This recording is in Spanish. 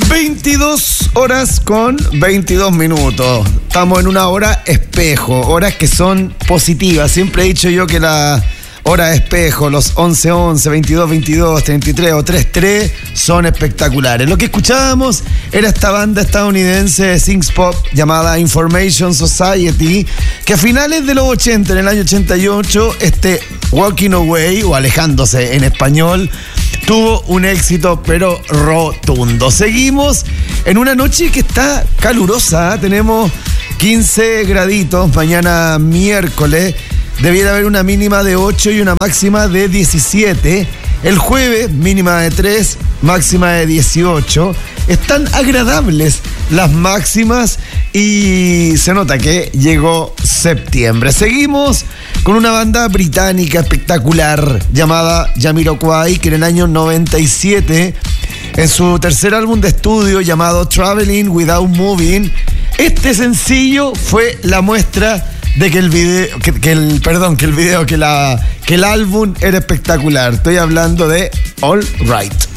22 horas con 22 minutos. Estamos en una hora espejo, horas que son positivas. Siempre he dicho yo que la hora espejo, los 11-11, 22-22, 33 o 3-3 son espectaculares. Lo que escuchábamos era esta banda estadounidense de synth pop llamada Information Society, que a finales de los 80, en el año 88, Walking Away, o Alejándose en español, tuvo un éxito pero rotundo. Seguimos en una noche que está calurosa, ¿eh? Tenemos 15 graditos, mañana miércoles debiera haber una mínima de 8 y una máxima de 17. El jueves, mínima de 3, máxima de 18. Están agradables las máximas y se nota que llegó septiembre. Seguimos con una banda británica espectacular llamada Jamiroquai, que en el año 97, en su tercer álbum de estudio llamado Traveling Without Moving, este sencillo fue la muestra de que el álbum era espectacular. Estoy hablando de All Right.